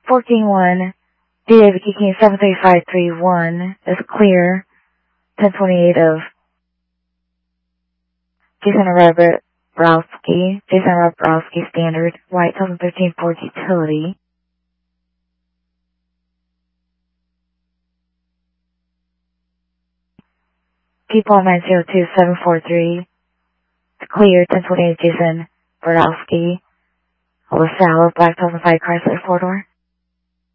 14-1, David King 73531 is clear. 1028 of Jason Robert Browski, standard, white 2013 Ford Utility. People 902743, it's clear. 1028 Jason Borowski, LaSalle, black 2005 Chrysler 4-door.